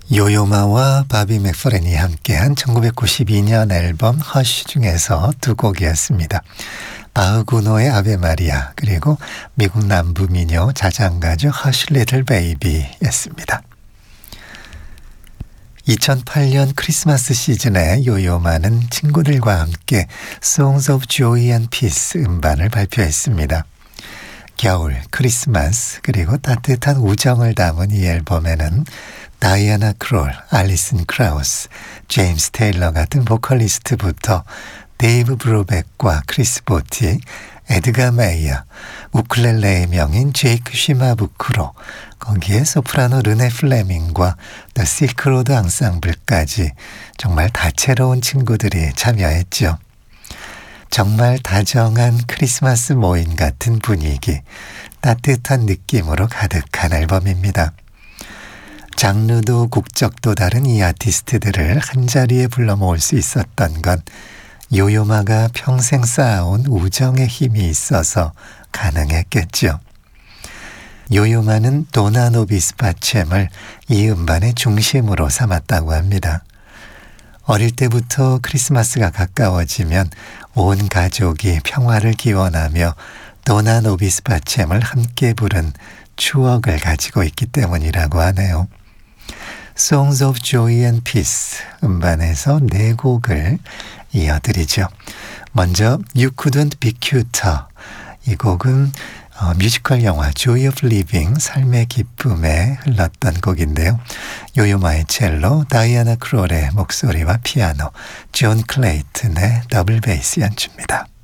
요요마와 바비 맥퍼렌이 함께한 1992년 앨범 허쉬 중에서 두 곡이었습니다. 바흐구노의 아베 마리아, 그리고 미국 남부 민요 자장가죠 허쉬 리틀 베이비였습니다. 2008년 크리스마스 시즌에 요요마는 친구들과 함께 Songs of Joy and Peace 음반을 발표했습니다. 겨울, 크리스마스, 그리고 따뜻한 우정을 담은 이 앨범에는 다이애나 크롤, 알리슨 크라우스, 제임스 테일러 같은 보컬리스트부터 데이브 브로백과 크리스 보티, 에드가 메이어, 우쿨렐레의 명인 제이크 쉬마부크로, 거기에 소프라노 르네 플레밍과 더 실크로드 앙상블까지 정말 다채로운 친구들이 참여했죠. 정말 다정한 크리스마스 모임 같은 분위기, 따뜻한 느낌으로 가득한 앨범입니다. 장르도 국적도 다른 이 아티스트들을 한자리에 불러 모을 수 있었던 건 요요마가 평생 쌓아온 우정의 힘이 있어서 가능했겠죠. 요요마는 도나 노비스 바쳔을 이 음반의 중심으로 삼았다고 합니다. 어릴 때부터 크리스마스가 가까워지면 온 가족이 평화를 기원하며 도나 노비스 바쳔을 함께 부른 추억을 가지고 있기 때문이라고 하네요. Songs of Joy and Peace 음반에서 네 곡을 이어드리죠. 먼저 You Couldn't Be Cuter, 이 곡은 뮤지컬 영화 Joy of Living, 삶의 기쁨에 흘렀던 곡인데요. 요요마의 첼로, 다이애나 크롤의 목소리와 피아노, 존 클레이튼의 더블 베이스 연주입니다.